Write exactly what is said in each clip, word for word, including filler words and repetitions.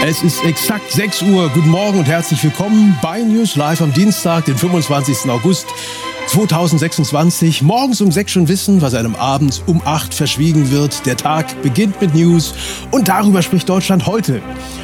Es ist exakt sechs Uhr. Guten Morgen und herzlich willkommen bei News Live am Dienstag, den fünfundzwanzigsten August zweitausendsechsundzwanzig. Morgens um sechs schon wissen, was einem abends um acht verschwiegen wird. Der Tag beginnt mit News und darüber spricht Deutschland heute.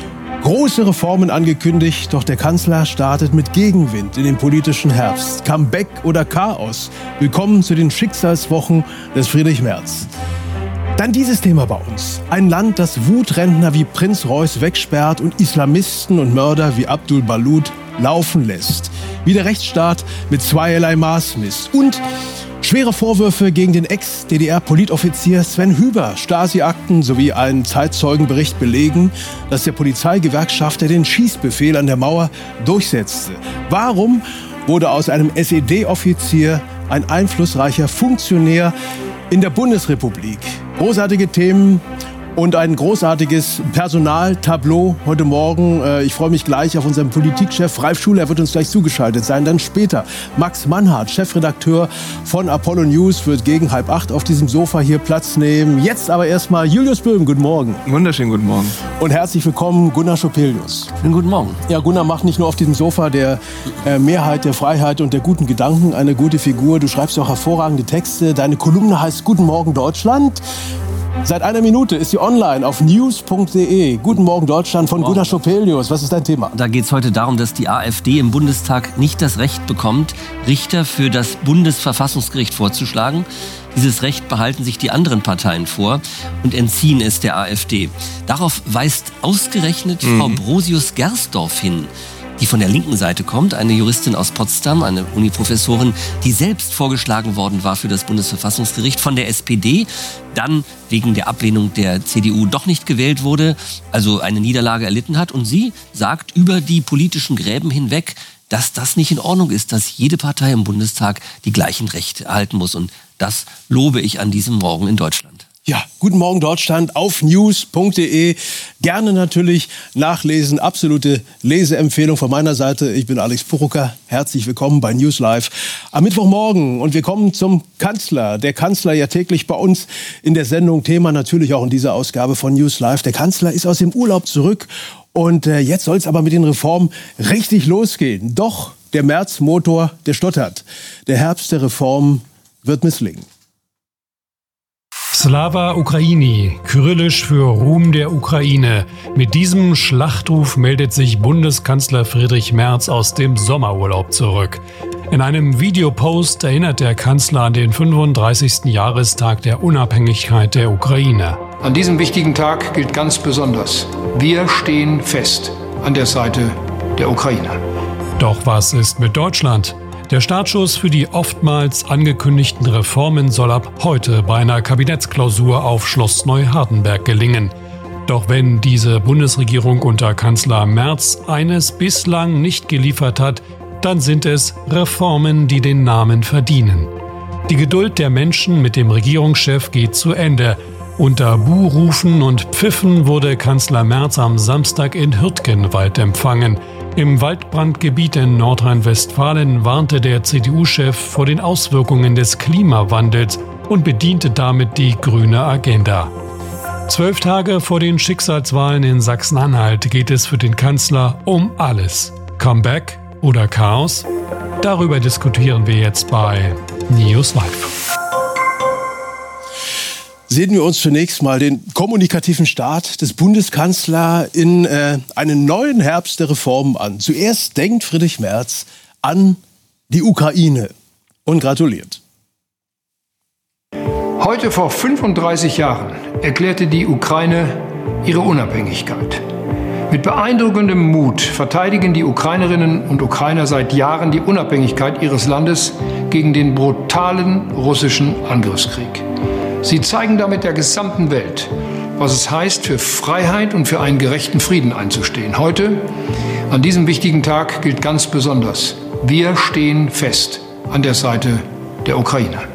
Große Reformen angekündigt, doch der Kanzler startet mit Gegenwind in den politischen Herbst. Comeback oder Chaos? Willkommen zu den Schicksalswochen des Friedrich Merz. Dann dieses Thema bei uns. Ein Land, das Wutrentner wie Prinz Reuß wegsperrt und Islamisten und Mörder wie Abdul Balut laufen lässt. Wie der Rechtsstaat mit zweierlei Maß misst. Und schwere Vorwürfe gegen den Ex-D D R-Politoffizier Sven Hüber. Stasi-Akten sowie ein Zeitzeugenbericht belegen, dass der Polizeigewerkschafter den Schießbefehl an der Mauer durchsetzte. Warum wurde aus einem S E D-Offizier ein einflussreicher Funktionär in der Bundesrepublik? Großartige Themen und ein großartiges Personaltableau heute Morgen. Ich freue mich gleich auf unseren Politikchef Ralf Schuler. Er wird uns gleich zugeschaltet sein. Dann später Max Mannhardt, Chefredakteur von Apollo News, wird gegen halb acht auf diesem Sofa hier Platz nehmen. Jetzt aber erstmal Julius Böhm. Guten Morgen. Wunderschönen guten Morgen. Und herzlich willkommen Gunnar Schopelius. Guten Morgen. Ja, Gunnar macht nicht nur auf diesem Sofa der äh, Mehrheit, der Freiheit und der guten Gedanken eine gute Figur. Du schreibst auch hervorragende Texte. Deine Kolumne heißt Guten Morgen Deutschland. Seit einer Minute ist sie online auf news punkt de. Guten Morgen Deutschland von Gunnar Schopelius. Was ist dein Thema? Da geht es heute darum, dass die AfD im Bundestag nicht das Recht bekommt, Richter für das Bundesverfassungsgericht vorzuschlagen. Dieses Recht behalten sich die anderen Parteien vor und entziehen es der AfD. Darauf weist ausgerechnet mhm. Frau Brosius-Gersdorf hin, die von der linken Seite kommt, eine Juristin aus Potsdam, eine Uniprofessorin, die selbst vorgeschlagen worden war für das Bundesverfassungsgericht von der S P D, dann wegen der Ablehnung der C D U doch nicht gewählt wurde, also eine Niederlage erlitten hat. Und sie sagt über die politischen Gräben hinweg, dass das nicht in Ordnung ist, dass jede Partei im Bundestag die gleichen Rechte erhalten muss. Und das lobe ich an diesem Morgen in Deutschland. Ja, Guten Morgen Deutschland auf news punkt de. Gerne natürlich nachlesen. Absolute Leseempfehlung von meiner Seite. Ich bin Alex Purucker. Herzlich willkommen bei News Live am Mittwochmorgen. Und wir kommen zum Kanzler. Der Kanzler ja täglich bei uns in der Sendung. Thema natürlich auch in dieser Ausgabe von News Live. Der Kanzler ist aus dem Urlaub zurück. Und äh, jetzt soll es aber mit den Reformen richtig losgehen. Doch der Merz-Motor, der stottert. Der Herbst der Reformen wird misslingen. Slava Ukraini, kyrillisch für Ruhm der Ukraine. Mit diesem Schlachtruf meldet sich Bundeskanzler Friedrich Merz aus dem Sommerurlaub zurück. In einem Videopost erinnert der Kanzler an den fünfunddreißigsten Jahrestag der Unabhängigkeit der Ukraine. An diesem wichtigen Tag gilt ganz besonders: Wir stehen fest an der Seite der Ukraine. Doch was ist mit Deutschland? Der Startschuss für die oftmals angekündigten Reformen soll ab heute bei einer Kabinettsklausur auf Schloss Neuhardenberg gelingen. Doch wenn diese Bundesregierung unter Kanzler Merz eines bislang nicht geliefert hat, dann sind es Reformen, die den Namen verdienen. Die Geduld der Menschen mit dem Regierungschef geht zu Ende. Unter Buhrufen und Pfiffen wurde Kanzler Merz am Samstag in Hürtgenwald empfangen. Im Waldbrandgebiet in Nordrhein-Westfalen warnte der C D U-Chef vor den Auswirkungen des Klimawandels und bediente damit die grüne Agenda. Zwölf Tage vor den Schicksalswahlen in Sachsen-Anhalt geht es für den Kanzler um alles. Comeback oder Chaos? Darüber diskutieren wir jetzt bei News Live. Sehen wir uns zunächst mal den kommunikativen Start des Bundeskanzlers in äh, einen neuen Herbst der Reformen an. Zuerst denkt Friedrich Merz an die Ukraine und gratuliert. Heute vor fünfunddreißig Jahren erklärte die Ukraine ihre Unabhängigkeit. Mit beeindruckendem Mut verteidigen die Ukrainerinnen und Ukrainer seit Jahren die Unabhängigkeit ihres Landes gegen den brutalen russischen Angriffskrieg. Sie zeigen damit der gesamten Welt, was es heißt, für Freiheit und für einen gerechten Frieden einzustehen. Heute, an diesem wichtigen Tag, gilt ganz besonders: Wir stehen fest an der Seite der Ukraine.